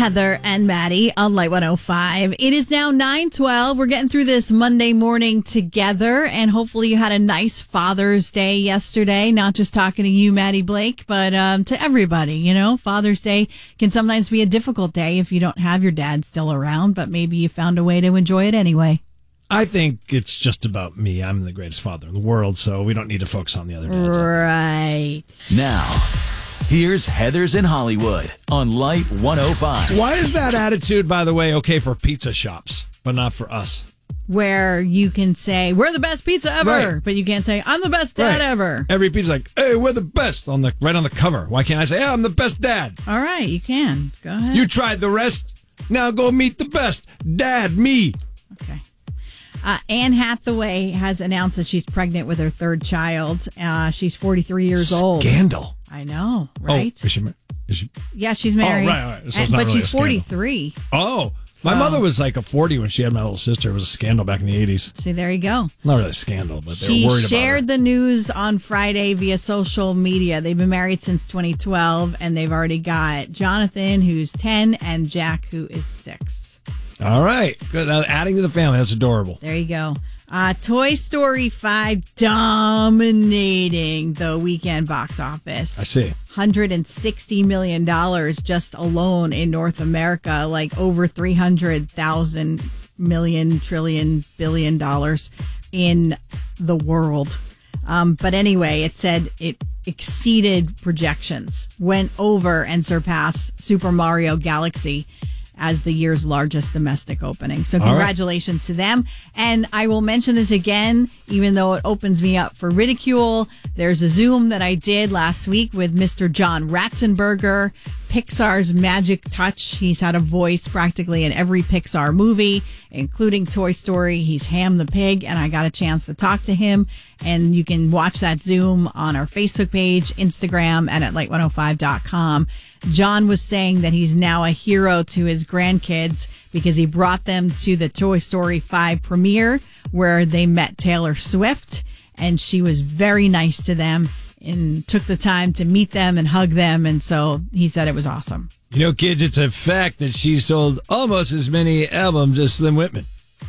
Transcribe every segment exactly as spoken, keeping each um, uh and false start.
Heather and Maddie on Light one oh five. It is now nine twelve. We're getting through this Monday morning together, and hopefully you had a nice Father's Day yesterday. Not just talking to you, Maddie Blake, but um, to everybody. You know, Father's Day can sometimes be a difficult day if you don't have your dad still around, but maybe you found a way to enjoy it anyway. I think it's just about me. I'm the greatest father in the world, so we don't need to focus on the other dads. Right. Now, here's Heather's in Hollywood on Light one oh five. Why is that attitude, by the way, okay for pizza shops, but not for us? Where you can say, we're the best pizza ever, Right. but you can't say, I'm the best dad Right. ever. Every pizza's like, hey, we're the best, on the right on the cover. Why can't I say, hey, I'm the best dad? All right, you can. Go ahead. You tried the rest. Now go meet the best. Dad, me. Okay. Uh, Anne Hathaway has announced that she's pregnant with her third child. Uh, she's forty-three years old. Scandal. I know, Oh, right? is she, ma- is she? Yeah, she's married. Oh, right, right. So it's And- not but really she's a scandal. forty-three. Oh, my So- mother was like a forty when she had my little sister. It was a scandal back in the eighties. See, there you go. Not really a scandal, but they She were worried shared about her. the news on Friday via social media. They've been married since twenty twelve, and they've already got Jonathan, who's ten, and Jack, who is six. All right. Good. Now, adding to the family. That's adorable. There you go. Uh, Toy Story five dominating the weekend box office. I see. one hundred sixty million dollars just alone in North America, like over three hundred thousand million, trillion, billion dollars in the world. Um, but anyway, it said it exceeded projections, went over and surpassed Super Mario Galaxy as the year's largest domestic opening. So All right. congratulations to them. And I will mention this again, even though it opens me up for ridicule. There's a Zoom that I did last week with Mister John Ratzenberger, Pixar's Magic Touch. He's had a voice practically in every Pixar movie, including Toy Story. He's Ham the Pig, and I got a chance to talk to him. And you can watch that Zoom on our Facebook page, Instagram, and at light one oh five dot com. John was saying that he's now a hero to his grandkids because he brought them to the Toy Story five premiere where they met Taylor Swift, and she was very nice to them and took the time to meet them and hug them. And so he said it was awesome. You know, kids, it's a fact that she sold almost as many albums as Slim Whitman.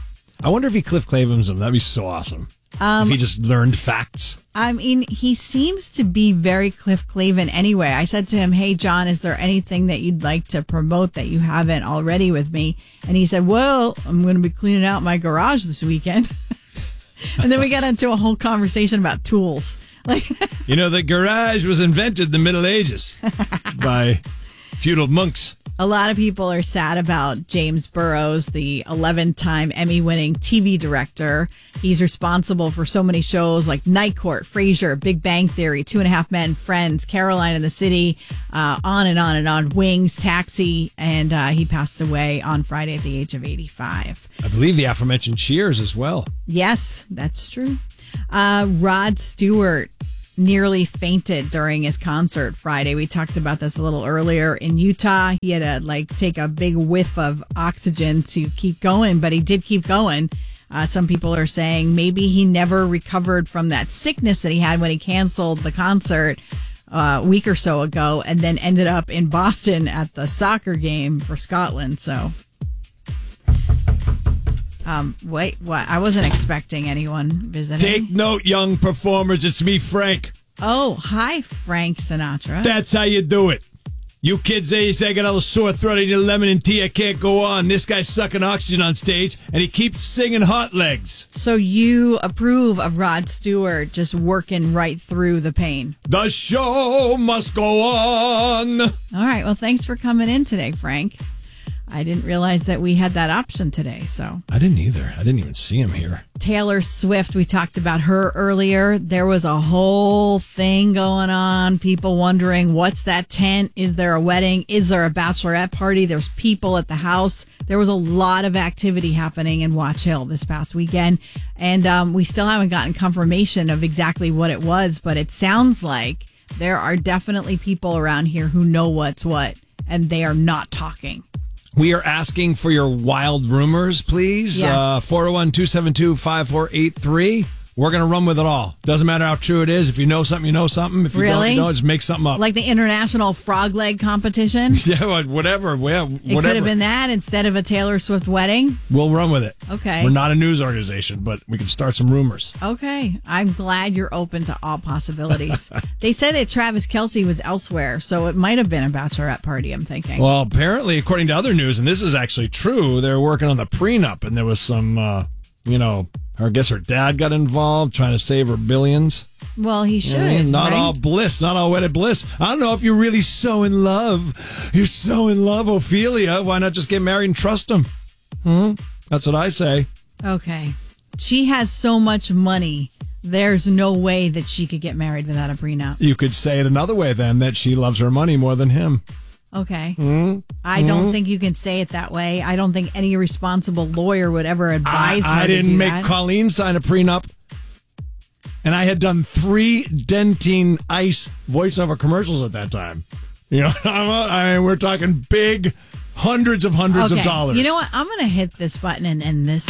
I wonder if he Cliff Clavens them. That'd be so awesome. Um, if he just learned facts. I mean, he seems to be very Cliff Clavin anyway. I said to him, hey, John, is there anything that you'd like to promote that you haven't already with me? And he said, well, I'm going to be cleaning out my garage this weekend. And then we got into a whole conversation about tools. Like, You know, the garage was invented in the Middle Ages by feudal monks. a lot of people are sad about James Burrows, the eleven-time Emmy-winning T V director. He's responsible for so many shows like Night Court, Frasier, Big Bang Theory, Two and a Half Men, Friends, Caroline in the City, uh, on and on and on, Wings, Taxi, and uh, he passed away on Friday at the age of eighty-five. I believe the aforementioned Cheers as well. Yes, that's true. Uh, Rod Stewart nearly fainted during his concert Friday. We talked about this a little earlier in Utah. He had to like take a big whiff of oxygen to keep going, but he did keep going. Uh, some people are saying maybe he never recovered from that sickness that he had when he canceled the concert uh, a week or so ago and then ended up in Boston at the soccer game for Scotland. So, um, wait, what? I wasn't expecting anyone visiting. Take note, young performers. It's me, Frank. Oh, hi, Frank Sinatra. That's how you do it. You kids say, you say I got a little sore throat, I need lemon and tea, I can't go on. This guy's sucking oxygen on stage, and he keeps singing Hot Legs. So you approve of Rod Stewart just working right through the pain. The show must go on. All right. Well, thanks for coming in today, Frank. I didn't realize that we had that option today. So I didn't either. I didn't even see him here. Taylor Swift, we talked about her earlier. There was a whole thing going on. People wondering, what's that tent? Is there a wedding? Is there a bachelorette party? There's people at the house. There was a lot of activity happening in Watch Hill this past weekend. And um, we still haven't gotten confirmation of exactly what it was, but it sounds like there are definitely people around here who know what's what, and they are not talking. We are asking for your wild rumors, please. Yes. Uh, four oh one, two seven two, five four eight three. we're going to run with it all. Doesn't matter how true it is. If you know something, you know something. If you really? don't, you don't, just make something up. Like the international frog leg competition? Yeah, whatever. Yeah, it whatever. could have been that instead of a Taylor Swift wedding. We'll run with it. Okay. We're not a news organization, but we can start some rumors. Okay. I'm glad you're open to all possibilities. They said that Travis Kelce was elsewhere, so it might have been a bachelorette party, I'm thinking. Well, apparently, according to other news, and this is actually true, they're working on the prenup, and there was some, uh, you know, I guess her dad got involved trying to save her billions. Well, he should. You know what I mean? Not right? all bliss, not all wedded bliss. I don't know if you're really so in love. You're so in love, Ophelia. Why not just get married and trust him? Hmm? That's what I say. Okay. She has so much money. There's no way that she could get married without a prenup. You could say it another way then, that she loves her money more than him. Okay. Mm-hmm. I don't think you can say it that way. I don't think any responsible lawyer would ever advise I, her I to didn't do make that. Colleen sign a prenup. And I had done three Dentine Ice voiceover commercials at that time. You know, I mean, we're talking big hundreds of hundreds okay. of dollars. You know what? I'm going to hit this button and end this.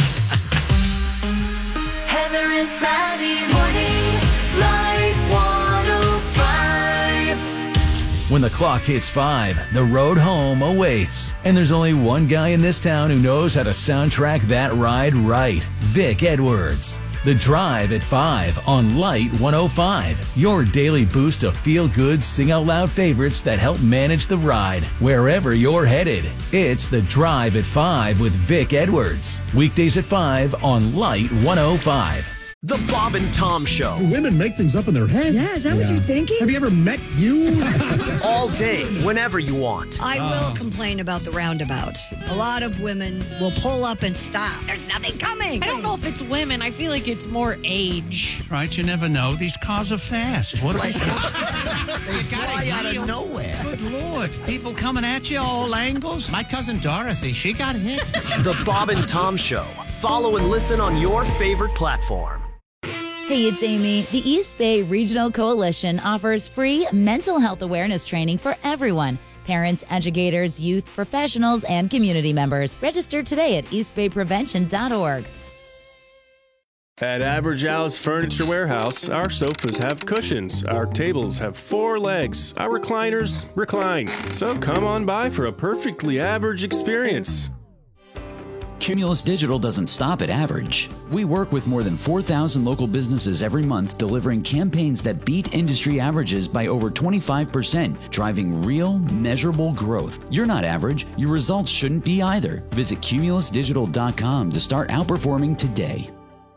Heather and Maddie mornings, Light one oh five. When the clock hits five, the road home awaits. And there's only one guy in this town who knows how to soundtrack that ride right. Vic Edwards. The Drive at five on Light one oh five. Your daily boost of feel-good, sing-out-loud favorites that help manage the ride wherever you're headed. It's The Drive at five with Vic Edwards. Weekdays at five on Light one oh five. The Bob and Tom Show. Women make things up in their head. Yeah, is that what you're thinking? Have you ever met you? All day, whenever you want. I will complain about the roundabouts. A lot of women will pull up and stop. There's nothing coming. I don't know if it's women. I feel like it's more age. Right, you never know. These cars are fast. What are they? They fly out of nowhere. Good Lord. People coming at you all angles. My cousin Dorothy, she got hit. The Bob and Tom Show. Follow and listen on your favorite platform. Hey, it's Amy. The East Bay Regional Coalition offers free mental health awareness training for everyone. Parents, educators, youth, professionals, and community members. Register today at east bay prevention dot org. At Average Al's Furniture Warehouse, our sofas have cushions, our tables have four legs, our recliners recline. So come on by for a perfectly average experience. Cumulus Digital doesn't stop at average. We work with more than four thousand local businesses every month, delivering campaigns that beat industry averages by over twenty-five percent, driving real, measurable growth. You're not average. Your results shouldn't be either. Visit cumulus digital dot com to start outperforming today.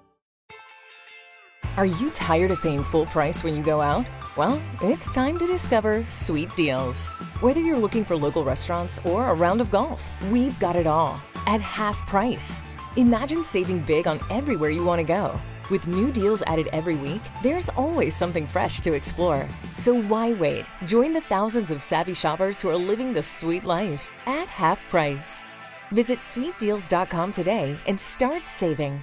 Are you tired of paying full price when you go out? Well, it's time to discover Sweet Deals. Whether you're looking for local restaurants or a round of golf, we've got it all at half price. Imagine saving big on everywhere you want to go. With new deals added every week, there's always something fresh to explore. So why wait? Join the thousands of savvy shoppers who are living the sweet life at half price. Visit sweet deals dot com today and start saving.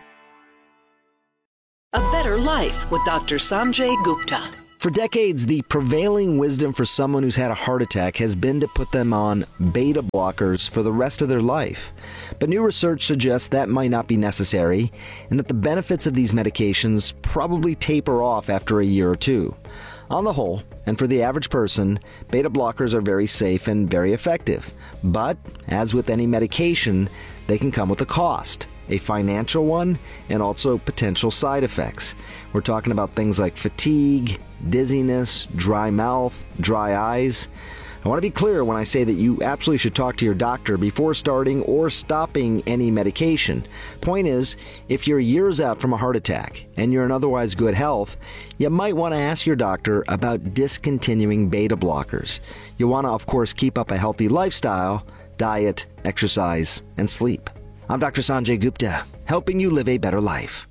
A Better Life with Doctor Sanjay Gupta. For decades, the prevailing wisdom for someone who's had a heart attack has been to put them on beta blockers for the rest of their life. But new research suggests that might not be necessary, and that the benefits of these medications probably taper off after a year or two. On the whole, and for the average person, beta blockers are very safe and very effective. But, as with any medication, they can come with a cost. A financial one, and also potential side effects. We're talking about things like fatigue, dizziness, dry mouth, dry eyes. I want to be clear when I say that you absolutely should talk to your doctor before starting or stopping any medication. Point is, if you're years out from a heart attack and you're in otherwise good health, you might want to ask your doctor about discontinuing beta blockers. You'll want to, of course, keep up a healthy lifestyle, diet, exercise, and sleep. I'm Doctor Sanjay Gupta, helping you live a better life.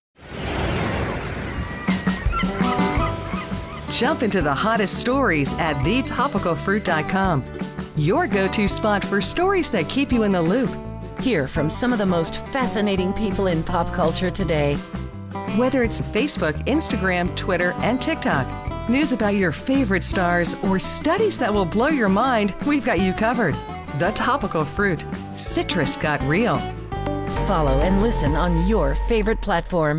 Jump into the hottest stories at the topical fruit dot com. Your go-to spot for stories that keep you in the loop. Hear from some of the most fascinating people in pop culture today. Whether it's Facebook, Instagram, Twitter, and TikTok, news about your favorite stars, or studies that will blow your mind, we've got you covered. The Topical Fruit. Citrus got real. Follow and listen on your favorite platform.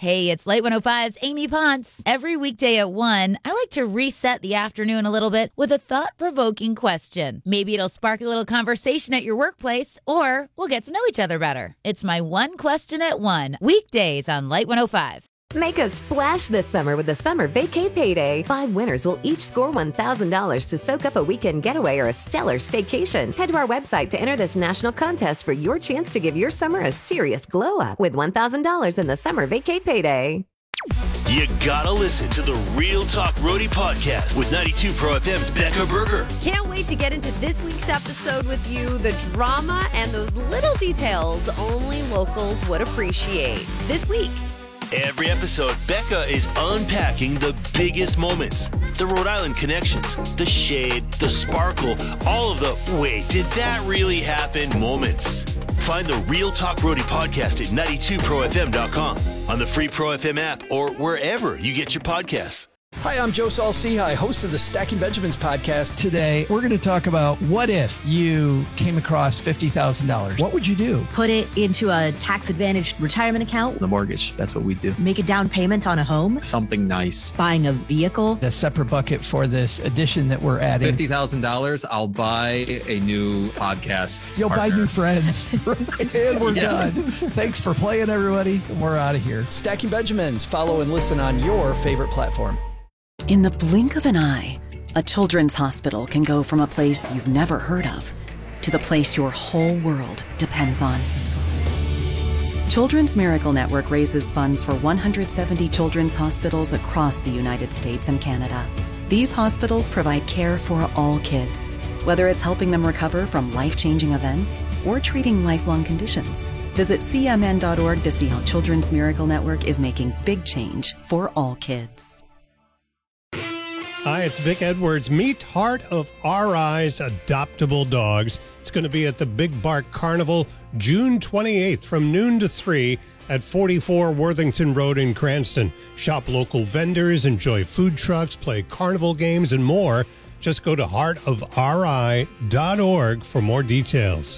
Hey, it's Light one oh five's Amy Ponce. Every weekday at one, I like to reset the afternoon a little bit with a thought-provoking question. Maybe it'll spark a little conversation at your workplace, or we'll get to know each other better. It's my one question at one, weekdays on Light one oh five. Make a splash this summer with the Summer Vacay Payday. Five winners will each score one thousand dollars to soak up a weekend getaway or a stellar staycation. Head to our website to enter this national contest for your chance to give your summer a serious glow up with one thousand dollars in the Summer Vacay Payday. You gotta listen to the Real Talk Roadie podcast with ninety-two Pro F M's Becca Berger. Can't wait to get into this week's episode with you. The drama and those little details only locals would appreciate. This week, Every episode, Becca is unpacking the biggest moments, the Rhode Island connections, the shade, the sparkle, all of the wait, did that really happen moments. Find the Real Talk Roadie podcast at ninety-two pro f m dot com, on the free Pro F M app, or wherever you get your podcasts. Hi, I'm Joe Saul-Sehy, host of the Stacking Benjamins podcast. Today, we're going to talk about what if you came across fifty thousand dollars. What would you do? Put it into a tax-advantaged retirement account. The mortgage, that's what we do. Make a down payment on a home. Something nice. Buying a vehicle. A separate bucket for this addition that we're adding. fifty thousand dollars, I'll buy a new podcast You'll partner. buy new friends. And we're Yeah. done. Thanks for playing, everybody. We're out of here. Stacking Benjamins. Follow and listen on your favorite platform. In the blink of an eye, a children's hospital can go from a place you've never heard of to the place your whole world depends on. Children's Miracle Network raises funds for one hundred seventy children's hospitals across the United States and Canada. These hospitals provide care for all kids, whether it's helping them recover from life-changing events or treating lifelong conditions. Visit c m n dot org to see how Children's Miracle Network is making big change for all kids. Hi, it's Vic Edwards. Meet Heart of Our Eyes Adoptable Dogs. It's going to be at the Big Bark Carnival June twenty-eighth from noon to three at forty-four Worthington Road in Cranston. Shop local vendors, enjoy food trucks, play carnival games, and more. Just go to heart of r i dot org for more details.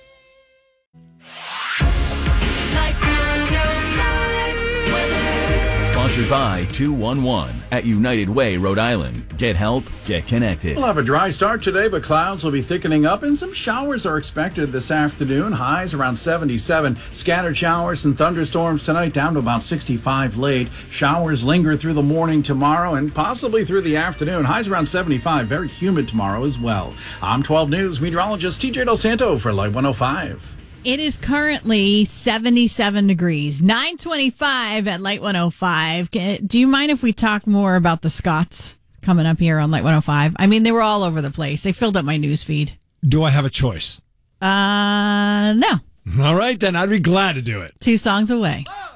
Sponsored by two one one at United Way, Rhode Island. Get help, get connected. We'll have a dry start today, but clouds will be thickening up and some showers are expected this afternoon. Highs around seventy-seven. Scattered showers and thunderstorms tonight down to about sixty-five late. Showers linger through the morning tomorrow and possibly through the afternoon. Highs around seventy-five. Very humid tomorrow as well. I'm twelve News meteorologist T J Del Santo for Light one oh five. It is currently seventy-seven degrees, nine twenty-five at Light one oh five. Do you mind if we talk more about the Scots coming up here on Light one oh five? I mean, they were all over the place. They filled up my news feed. Do I have a choice? Uh, no. All right, then. I'd be glad to do it. Two songs away.